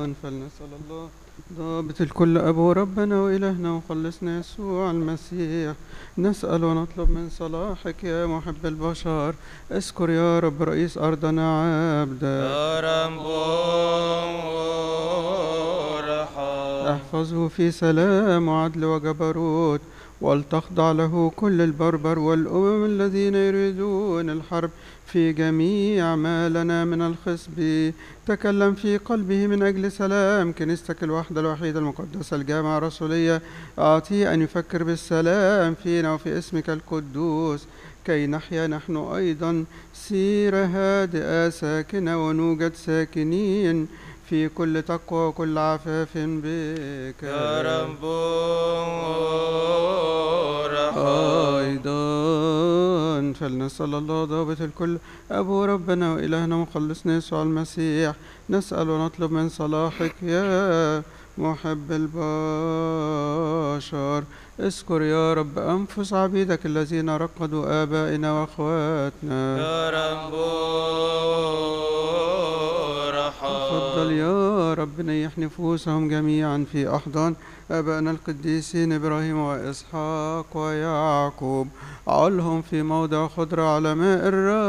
فلنسأل الله ضابط الكل أبو ربنا وإلهنا وخلصنا يسوع المسيح، نسأل ونطلب من صلاحك يا محب البشر. اذكر يا رب رئيس أرضنا عبدك، احفظه في سلام وعدل وجبروت، ولتخضع له كل البربر والأمم الذين يريدون الحرب في جميع ما لنا من الخصب. تكلم في قلبه من أجل سلام كنيستك الوحدة الوحيدة المقدسة الجامعة الرسولية، أعطيه أن يفكر بالسلام فينا وفي اسمك القدوس، كي نحيا نحن أيضا سيرة هادئة ساكنة ونوجد ساكنين في كل تقوى وكل عفاف بك يا رب. أيضا فلنسأل الله ضابط الكل أبو ربنا وإلهنا مخلصنا يسوع المسيح، نسأل ونطلب من صلاحك يا محب البشر. اذكر يا رب أنفس عبيدك الذين رقدوا آبائنا وأخواتنا، يا رب تفضل يا رب نيح نفوسهم جميعا في أحضان آبائنا القديسين إبراهيم وإسحاق ويعقوب، علهم في موضع خضرة على ماء الراحة